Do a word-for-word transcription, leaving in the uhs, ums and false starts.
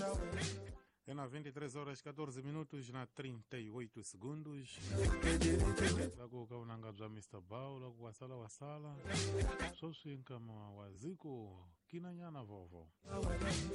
É na vinte e três horas catorze minutos na trinta e oito segundos. Lago kaunanga bza mister Bao, lago wasala wasala. Sosi nkama waziko kinanyana vovo.